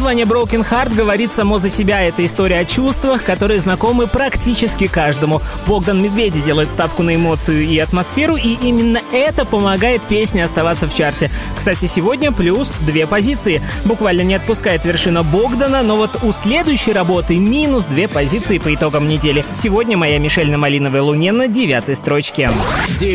Название Broken Heart говорит само за себя. Это история о чувствах, которые знакомы практически каждому. Богдан Медведи делает ставку на эмоцию и атмосферу, и именно это помогает песне оставаться в чарте. Кстати, сегодня плюс 2 позиции. Буквально не отпускает вершина Богдана, но вот у следующей работы минус 2 позиции по итогам недели. Сегодня моя Мишель на «Малиновой луне» на 9-й строчке.